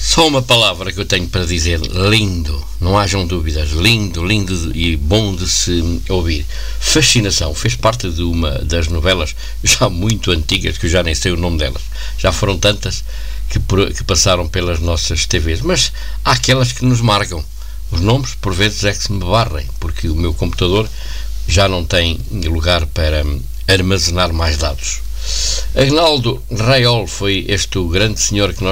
Só uma palavra que eu tenho para dizer: lindo, não hajam dúvidas, lindo, lindo e bom de se ouvir. Fascinação, fez parte de uma das novelas já muito antigas, que eu já nem sei o nome delas, já foram tantas que passaram pelas nossas TVs, mas há aquelas que nos marcam. Os nomes, por vezes, é que se me barrem, porque o meu computador já não tem lugar para armazenar mais dados. Agnaldo Raiol foi este o grande senhor que nós